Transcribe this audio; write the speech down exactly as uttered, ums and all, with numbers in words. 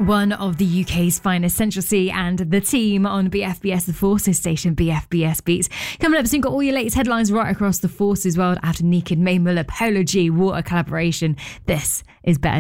One of the U K's finest, Central C and the team on B F B S, the Forces station, B F B S Beats. Coming up soon, got all your latest headlines right across the Forces world after Naked, Mae Muller, Polo G, Water collaboration. This is Better